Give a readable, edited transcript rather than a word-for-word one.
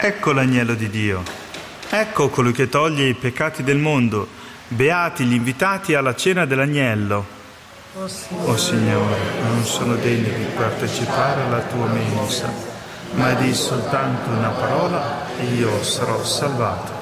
Ecco l'agnello di Dio. Ecco colui che toglie i peccati del mondo. Beati gli invitati alla cena dell'agnello. O Signore, non sono degno di partecipare alla tua mensa, ma di soltanto una parola e io sarò salvato.